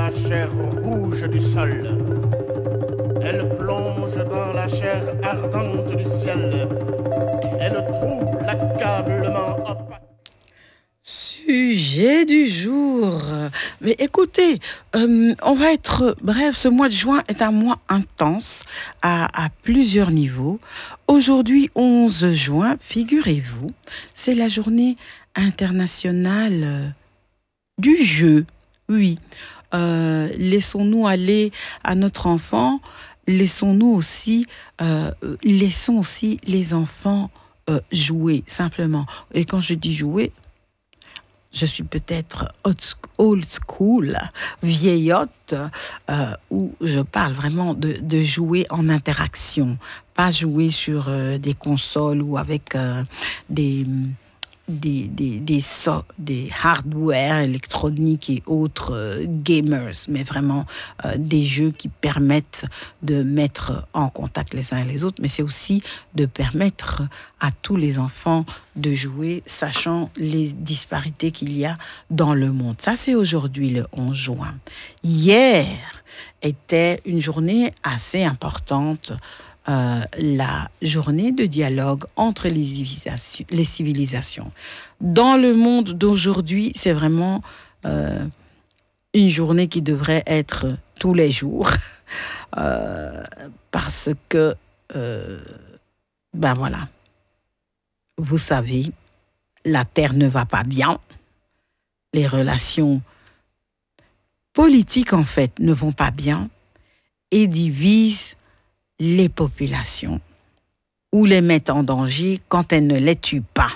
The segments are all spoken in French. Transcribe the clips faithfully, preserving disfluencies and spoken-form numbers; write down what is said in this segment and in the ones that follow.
la chair rouge du sol. Elle plonge dans la chair ardente du ciel. Elle trouve l'accablement opaque. Sujet du jour. Mais écoutez, euh, on va être bref. Ce mois de juin est un mois intense à, à plusieurs niveaux. Aujourd'hui, onze juin, figurez-vous, c'est la journée internationale euh, du jeu. Oui. Euh, laissons-nous aller à notre enfant. Laissons-nous aussi, euh, laissons aussi les enfants euh, jouer simplement. Et quand je dis jouer, je suis peut-être old school, vieillotte, euh, où je parle vraiment de, de jouer en interaction, pas jouer sur euh, des consoles ou avec euh, des, des, des, des, so des hardware électroniques et autres euh, gamers, mais vraiment euh, des jeux qui permettent de mettre en contact les uns et les autres, mais c'est aussi de permettre à tous les enfants de jouer, sachant les disparités qu'il y a dans le monde. Ça, c'est aujourd'hui le onze juin. Hier était une journée assez importante, euh, la journée de dialogue entre les civilisations. Les civilisations. Dans le monde d'aujourd'hui, c'est vraiment euh, une journée qui devrait être tous les jours, euh, parce que, euh, ben voilà, vous savez, la Terre ne va pas bien. Les relations politiques, en fait, ne vont pas bien et divisent les populations ou les mettent en danger quand elles ne les tuent pas.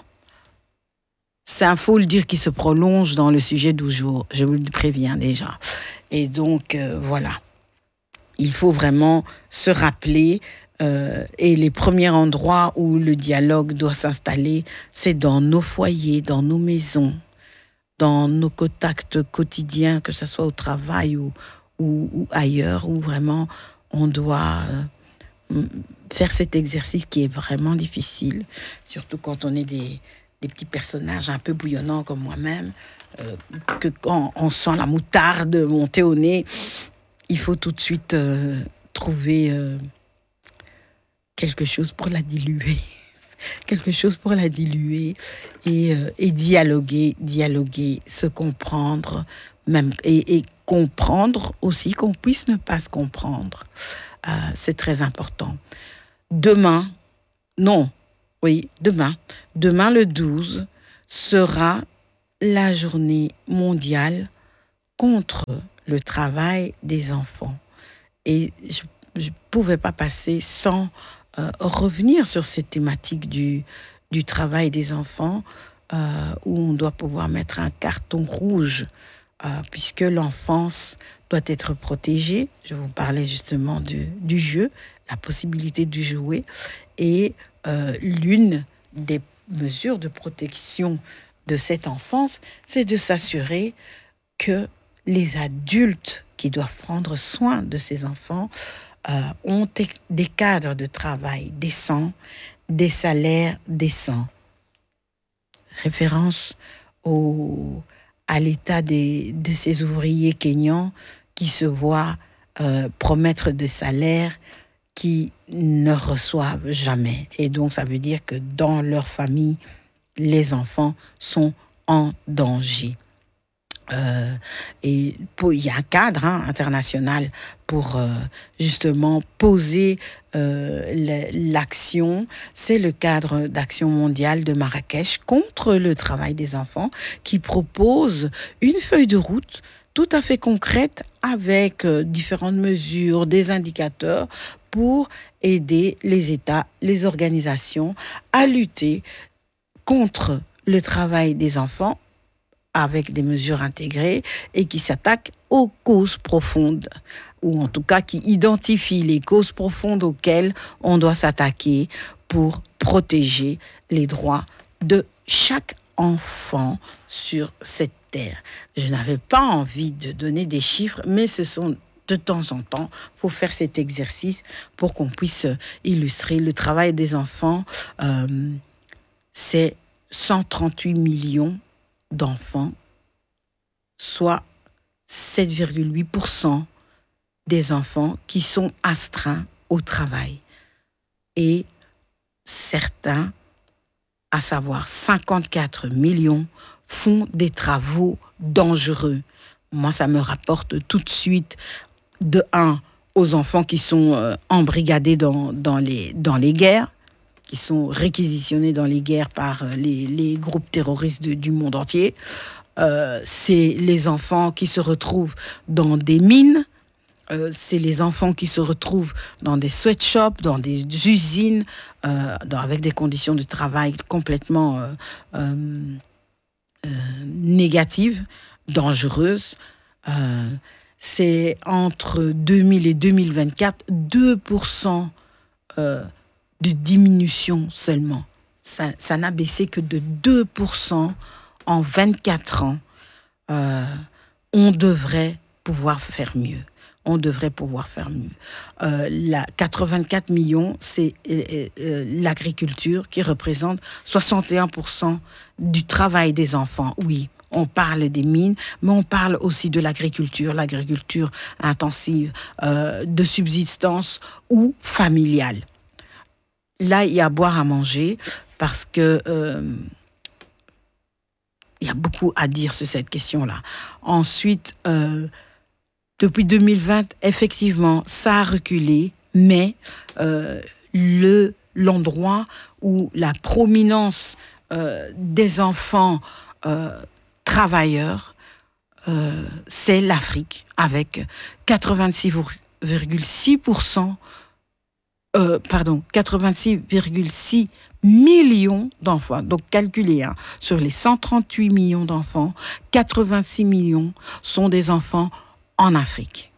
C'est un faut le dire qui se prolonge dans le sujet du jour, je vous le préviens déjà. Et donc, euh, voilà. Il faut vraiment se rappeler Euh, et les premiers endroits où le dialogue doit s'installer, c'est dans nos foyers, dans nos maisons, dans nos contacts quotidiens, que ce soit au travail ou, ou, ou ailleurs, où vraiment on doit euh, faire cet exercice qui est vraiment difficile, surtout quand on est des, des petits personnages un peu bouillonnants comme moi-même, euh, que quand on sent la moutarde monter au nez, il faut tout de suite euh, trouver... Euh, quelque chose pour la diluer, quelque chose pour la diluer et, euh, et dialoguer, dialoguer, se comprendre, même et, et comprendre aussi qu'on puisse ne pas se comprendre. Euh, c'est très important. Demain, non, oui, demain, demain le douze sera la journée mondiale contre le travail des enfants. Et je ne pouvais pas passer sans Euh, revenir sur cette thématique du, du travail des enfants, euh, où on doit pouvoir mettre un carton rouge, euh, puisque l'enfance doit être protégée. Je vous parlais justement du, du jeu, la possibilité de jouer, et euh, l'une des mesures de protection de cette enfance, c'est de s'assurer que les adultes qui doivent prendre soin de ces enfants Euh, ont des cadres de travail décents, des salaires décents. Référence au, à l'état des, de ces ouvriers kényans qui se voient euh, promettre des salaires qui ne reçoivent jamais. Et donc, ça veut dire que dans leur famille, les enfants sont en danger. Euh, et pour, il y a un cadre hein, international pour euh, justement poser euh, l'action. C'est le cadre d'action mondiale de Marrakech contre le travail des enfants qui propose une feuille de route tout à fait concrète avec euh, différentes mesures, des indicateurs pour aider les États, les organisations à lutter contre le travail des enfants avec des mesures intégrées et qui s'attaquent aux causes profondes, ou en tout cas qui identifient les causes profondes auxquelles on doit s'attaquer pour protéger les droits de chaque enfant sur cette terre. Je n'avais pas envie de donner des chiffres, mais ce sont de temps en temps, il faut faire cet exercice pour qu'on puisse illustrer le travail des enfants. Euh, c'est cent trente-huit millions d'enfants, soit sept virgule huit pour cent des enfants qui sont astreints au travail. Et certains, à savoir cinquante-quatre millions, font des travaux dangereux. Moi, ça me rapporte tout de suite, de un, aux enfants qui sont euh, embrigadés dans, dans, les, dans les guerres, qui sont réquisitionnés dans les guerres par euh, les, les groupes terroristes de, du monde entier. Euh, c'est les enfants qui se retrouvent dans des mines. Euh, c'est les enfants qui se retrouvent dans des sweatshops, dans des usines, euh, dans, avec des conditions de travail complètement euh, euh, euh, négatives, dangereuses. Euh, c'est entre deux mille et deux mille vingt-quatre, deux pour cent euh, de diminution seulement. Ça, ça n'a baissé que de deux pour cent en vingt-quatre ans. Euh, on devrait pouvoir faire mieux. On devrait pouvoir faire mieux. Euh, la quatre-vingt-quatre millions, c'est euh, euh, l'agriculture qui représente soixante et un pour cent du travail des enfants. Oui, on parle des mines, mais on parle aussi de l'agriculture, l'agriculture intensive, euh, de subsistance ou familiale. Là, il y a à boire, à manger, parce que euh, il y a beaucoup à dire sur cette question-là. Ensuite, euh, depuis deux mille vingt, effectivement, ça a reculé, mais euh, le, l'endroit où la prominence euh, des enfants euh, travailleurs, euh, c'est l'Afrique, avec quatre-vingt-six virgule six pour cent, euh, pardon, quatre-vingt-six virgule six millions d'enfants. Donc, calculez, hein, sur les cent trente-huit millions d'enfants, quatre-vingt-six millions sont des enfants en Afrique,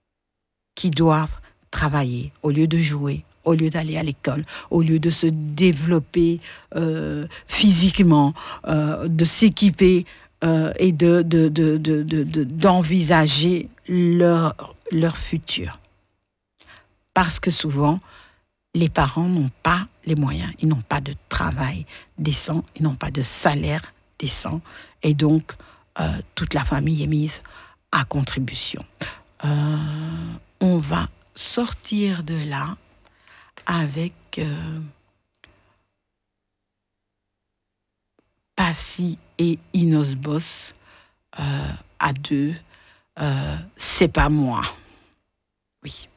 qui doivent travailler au lieu de jouer, au lieu d'aller à l'école, au lieu de se développer euh, physiquement, euh, de s'équiper euh, et de, de, de, de, de, de, d'envisager leur, leur futur. Parce que souvent, les parents n'ont pas les moyens, ils n'ont pas de travail décent, ils n'ont pas de salaire décent, et donc euh, toute la famille est mise à contribution. Euh, on va sortir de là avec euh, Passy et Inos Boss euh, à deux. Euh, c'est pas moi. Oui.